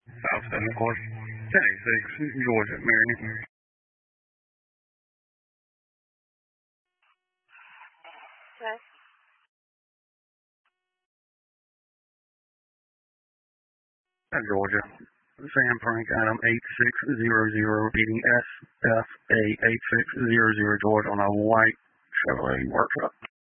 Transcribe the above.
South 7 Court, 1086, Georgia, Marion. Okay. Georgia. Sam Frank, item 8600, repeating SFA 8600, Georgia, on a white Chevrolet workshop.